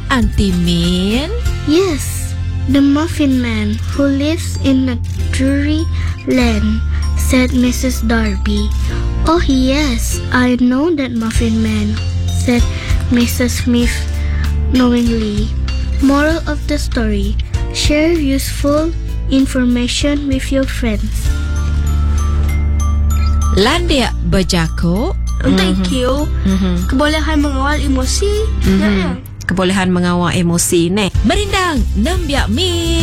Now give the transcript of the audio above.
Auntie Min? Yes, the Muffin Man who lives in a Drury Lane, said Mrs. Darby. Oh yes, I know that Muffin Man, said Mrs. Smith knowingly. Moral of the story: share useful information with your friends. Landia berjako? Thank you. Kebolehan mengawal emosi. Kebolehan mengawal emosi ne. Merindang, Nembiak Min.